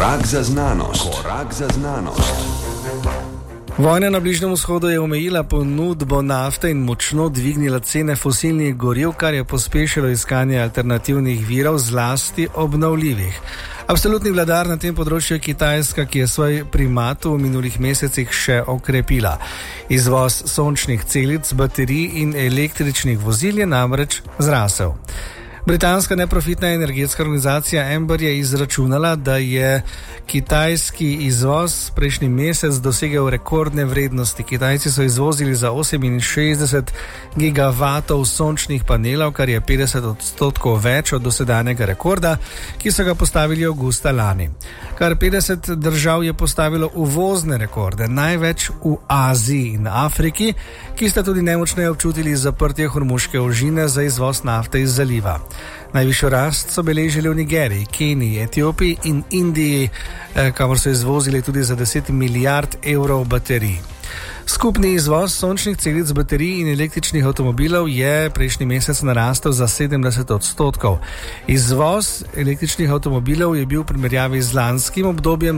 Korak za znanost. Korak za znanost. Vojna na Bližnjem vzhodu je omejila ponudbo nafte in močno dvignila cene fosilnih goriv, kar je pospešilo iskanje alternativnih virov, zlasti obnovljivih. Absolutni vladar na tem področju je Kitajska, ki je svoj primat v minulih mesecih še okrepila. Izvoz sončnih celic, baterij in električnih vozil je namreč zrasel. Britanska neprofitna energetska organizacija Amber je izračunala, da je kitajski izvoz prejšnji mesec dosegel rekordne vrednosti. Kitajci so izvozili za 68 gigavatov sončnih panelov, kar je 50% več od dosedanjega rekorda, ki so ga postavili avgusta lani. Kar 50 držav je postavilo uvozne rekorde, največ v Aziji in Afriki, ki sta tudi nemočneje občutili zaprtje Hormuške ožine za izvoz nafte iz zaliva. Najvišjo rast so beležili v Nigeriji, Keniji, Etiopiji in Indiji, kamor so izvozili tudi za 10 milijard evrov baterij. Skupni izvoz sončnih celic, baterij in električnih avtomobilov je prejšnji mesec narastel za 70%. Izvoz električnih avtomobilov je bil v primerjavi z lanskim obdobjem